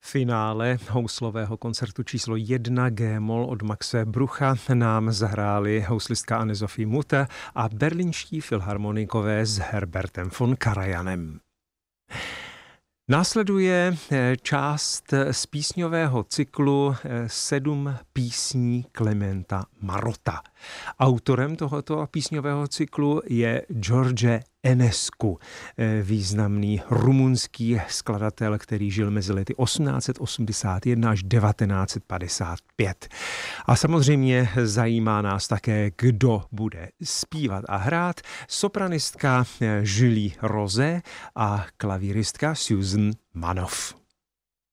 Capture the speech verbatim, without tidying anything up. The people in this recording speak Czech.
Finále houslového koncertu číslo jedna G-moll od Maxe Brucha nám zahráli houslistka Anne-Sophie Mutter a berlínští filharmonikové s Herbertem von Karajanem. Následuje část z písňového cyklu Sedm písní Klementa Marota. Autorem tohoto písňového cyklu je George Enescu, významný rumunský skladatel, který žil mezi lety osmnáct osmdesát jedna až devatenáct padesát pět. A samozřejmě zajímá nás také, kdo bude zpívat a hrát. Sopranistka Julie Rose a klavíristka Susan Manoff.